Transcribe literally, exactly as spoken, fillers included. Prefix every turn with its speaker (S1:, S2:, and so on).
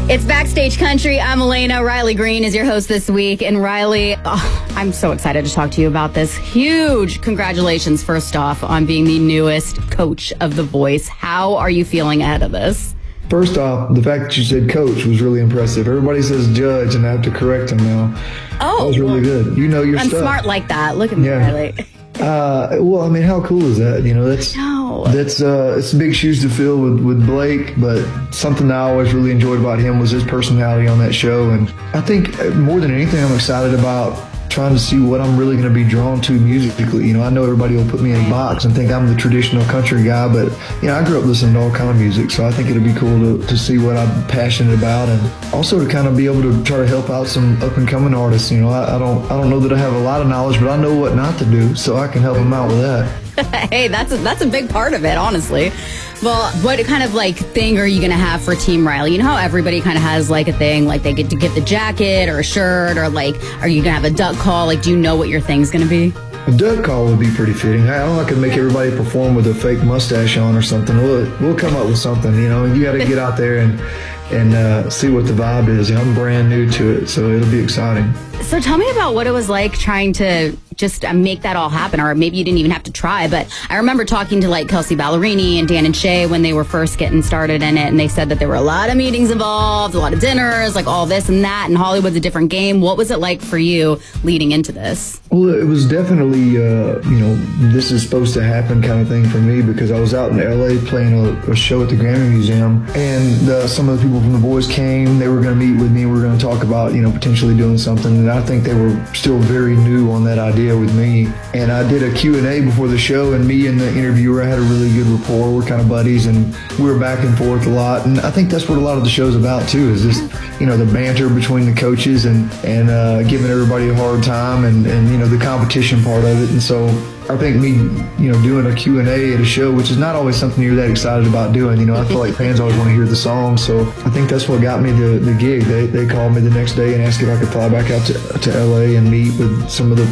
S1: It's Backstage Country. I'm Elena. Riley Green is your host this week. And Riley, oh, I'm so excited to talk to you about this. Huge congratulations, first off, on being the newest coach of The Voice. How are you feeling ahead of this?
S2: First off, the fact that you said coach was really impressive. Everybody says judge, and I have to correct them now.
S1: Oh.
S2: That was really good. You know your
S1: I'm
S2: stuff.
S1: I'm smart like that. Look at me,
S2: Yeah.
S1: Riley.
S2: Uh, well, I mean, how cool is that? You know, that's
S1: No.
S2: that's uh, it's big shoes to fill with, with Blake, but something I always really enjoyed about him was his personality on that show. And I think more than anything, I'm excited about trying to see what I'm really going to be drawn to musically. You know, I know everybody will put me in a box and think I'm the traditional country guy, but, you know, I grew up listening to all kind of music, so I think it'll be cool to, to see what I'm passionate about, and also to kind of be able to try to help out some up-and-coming artists. You know, I, I don't I don't know that I have a lot of knowledge, but I know what not to do, so I can help them out with that.
S1: Hey, that's a, that's a big part of it, honestly. Well, what kind of like thing are you going to have for Team Riley? You know how everybody kind of has like a thing, like they get to get the jacket or a shirt, or like, are you going to have a duck call? Like, do you know what your thing's going to be?
S2: A duck call would be pretty fitting. I don't know, I could make everybody perform with a fake mustache on or something. We'll, we'll come up with something, you know. You got to get out there and and uh, see what the vibe is. You know, I'm brand new to it, so it'll be exciting.
S1: So tell me about what it was like trying to just uh, make that all happen, or maybe you didn't even have to try. But I remember talking to like Kelsey Ballerini and Dan and Shay when they were first getting started in it, and they said that there were a lot of meetings involved, a lot of dinners, like all this and that, and Hollywood's a different game. What was it like for you leading into this?
S2: Well, it was definitely, uh, you know, this is supposed to happen kind of thing for me, because I was out in L A playing a, a show at the Grammy Museum, and uh, some of the people from The Voice came. They were going to meet with me. We were going to talk about, you know, potentially doing something, and I think they were still very new on that idea with me. And I did a Q and A before the show, and me and the interviewer had a really good rapport. We're kind of buddies, and we were back and forth a lot. And I think that's what a lot of the show's about too, is just, you know, the banter between the coaches and and uh, giving everybody a hard time, and and you know, the competition part of it. And so I think me, you know, doing a Q and A at a show, which is not always something you're that excited about doing. You know, I feel like fans always want to hear the song. So I think that's what got me the, the gig. They, they called me the next day and asked if I could fly back out to, to L A and meet with some of the